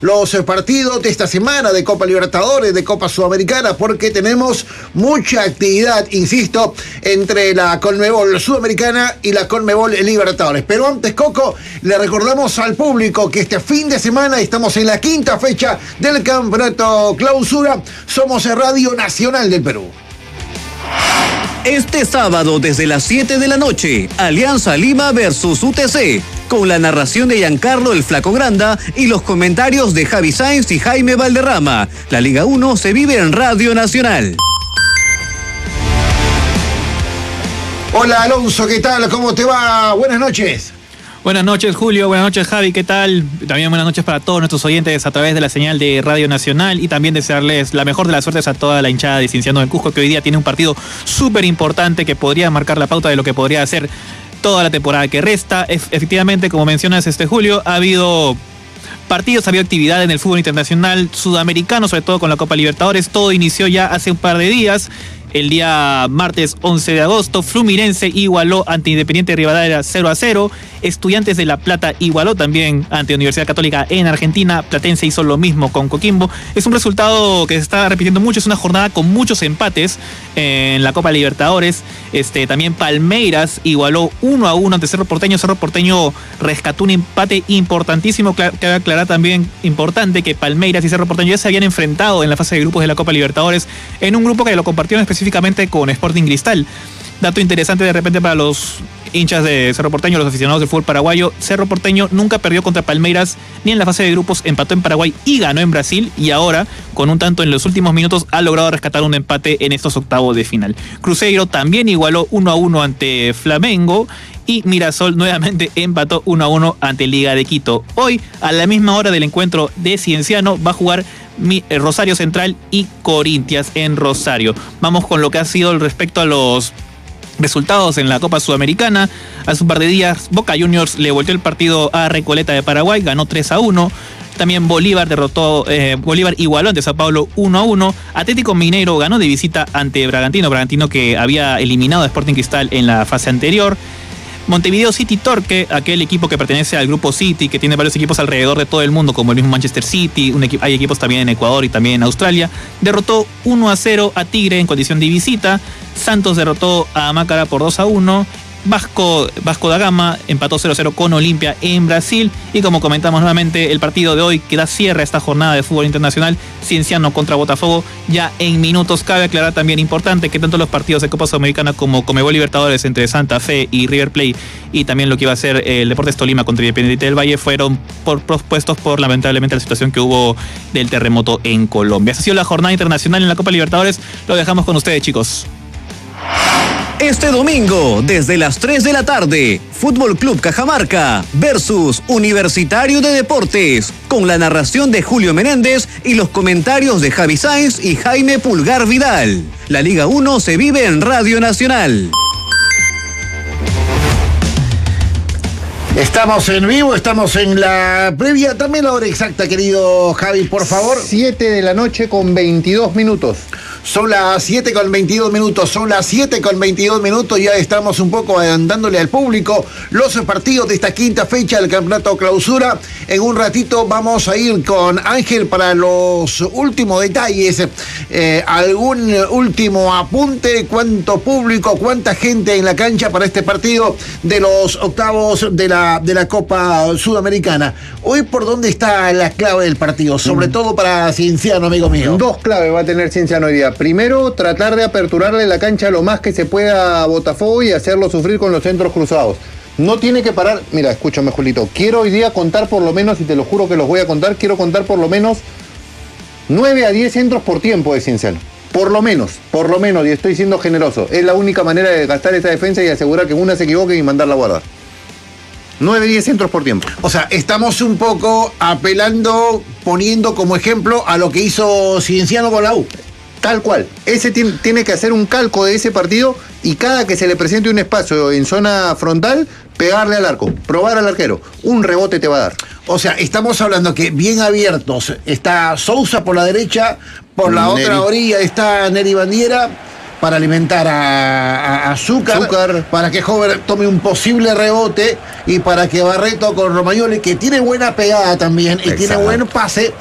Los partidos de esta semana de Copa Libertadores, de Copa Sudamericana, porque tenemos mucha actividad, insisto, entre la Conmebol Sudamericana y la Conmebol Libertadores. Pero antes, Coco, le recordamos al público que este fin de semana estamos en la quinta fecha del Campeonato Clausura. Somos Radio Nacional del Perú. Este sábado desde las 7 de la noche, Alianza Lima versus UTC, con la narración de Giancarlo el Flaco Granda y los comentarios de Javi Sáenz y Jaime Valderrama. La Liga 1 se vive en Radio Nacional. Hola Alonso, ¿qué tal? ¿Cómo te va? Buenas noches. Buenas noches, Julio. Buenas noches, Javi. ¿Qué tal? También buenas noches para todos nuestros oyentes a través de la señal de Radio Nacional y también desearles la mejor de las suertes a toda la hinchada de Cienciano del Cusco, que hoy día tiene un partido súper importante que podría marcar la pauta de lo que podría hacer toda la temporada que resta. Efectivamente, como mencionas, Julio, ha habido partidos, ha habido actividad en el fútbol internacional sudamericano, sobre todo con la Copa Libertadores. Todo inició ya hace un par de días. El día martes 11 de agosto, Fluminense igualó ante Independiente Rivadavia 0-0. Estudiantes de La Plata igualó también ante Universidad Católica en Argentina. Platense hizo lo mismo con Coquimbo. Es un resultado que se está repitiendo mucho. Es una jornada con muchos empates en la Copa Libertadores. También Palmeiras igualó 1-1 ante Cerro Porteño. Cerro Porteño rescató un empate importantísimo. Cabe aclarar también, importante, que Palmeiras y Cerro Porteño ya se habían enfrentado en la fase de grupos de la Copa Libertadores en un grupo que lo compartieron específicamente con Sporting Cristal. Dato interesante de repente para los hinchas de Cerro Porteño, los aficionados del fútbol paraguayo: Cerro Porteño nunca perdió contra Palmeiras ni en la fase de grupos, empató en Paraguay y ganó en Brasil, y ahora, con un tanto en los últimos minutos, ha logrado rescatar un empate en estos octavos de final. Cruzeiro también igualó 1-1 ante Flamengo, y Mirasol nuevamente empató 1-1 ante Liga de Quito. Hoy, a la misma hora del encuentro de Cienciano, va a jugar Rosario Central y Corinthians en Rosario. Vamos con lo que ha sido respecto a los resultados en la Copa Sudamericana. Hace un par de días, Boca Juniors le volteó el partido a Recoleta de Paraguay, ganó 3-1. También Bolívar igualó ante Sao Paulo 1-1. Atlético Mineiro ganó de visita ante Bragantino que había eliminado a Sporting Cristal en la fase anterior. Montevideo City Torque, aquel equipo que pertenece al grupo City, que tiene varios equipos alrededor de todo el mundo, como el mismo Manchester City, hay equipos también en Ecuador y también en Australia, derrotó 1-0 a Tigre en condición de visita. Santos derrotó a Mácara por 2-1. Vasco da Gama empató 0-0 con Olimpia en Brasil. Y como comentamos nuevamente, el partido de hoy que da cierre a esta jornada de fútbol internacional, Cienciano contra Botafogo, ya en minutos. Cabe aclarar también, importante, que tanto los partidos de Copa Sudamericana como Conmebol Libertadores entre Santa Fe y River Plate, y también lo que iba a ser el Deportes Tolima contra Independiente del Valle, fueron pospuestos por, lamentablemente, la situación que hubo del terremoto en Colombia. Esa ha sido la jornada internacional en la Copa Libertadores. Lo dejamos con ustedes, chicos. Este domingo, desde las 3 de la tarde, Fútbol Club Cajamarca versus Universitario de Deportes, con la narración de Julio Menéndez y los comentarios de Javi Sáenz y Jaime Pulgar Vidal. La Liga 1 se vive en Radio Nacional. Estamos en vivo, estamos en la previa. También la hora exacta, querido Javi, por favor. 7 de la noche con 22 minutos. Son las 7:22. Ya estamos un poco dándole al público los partidos de esta quinta fecha del Campeonato Clausura. En un ratito vamos a ir con Ángel para los últimos detalles. ¿Algún último apunte? ¿Cuánto público, cuánta gente en la cancha para este partido de los octavos de la Copa Sudamericana? Hoy, ¿por dónde está la clave del partido? Sobre todo para Cienciano, amigo mío. Dos claves va a tener Cienciano hoy día. Primero, tratar de aperturarle la cancha lo más que se pueda a Botafogo y hacerlo sufrir con los centros cruzados. No tiene que parar. Mira, escúchame, Julito. Quiero hoy día contar por lo menos, y te lo juro que los voy a contar, quiero contar por lo menos 9 a 10 centros por tiempo de Cienciano. Por lo menos, y estoy siendo generoso. Es la única manera de gastar esta defensa y asegurar que una se equivoque y mandarla a guardar. 9, 10 centros por tiempo. O sea, estamos un poco apelando, poniendo como ejemplo a lo que hizo Cienciano con la U. Tal cual. Ese tiene que hacer un calco de ese partido y cada que se le presente un espacio en zona frontal, pegarle al arco, probar al arquero. Un rebote te va a dar. O sea, estamos hablando que bien abiertos está Sousa por la derecha, por la otra orilla está Neri Bandiera, para alimentar a Zúcar, para que Hover tome un posible rebote y para que Barreto con Romagnoli, que tiene buena pegada también y tiene buen pase,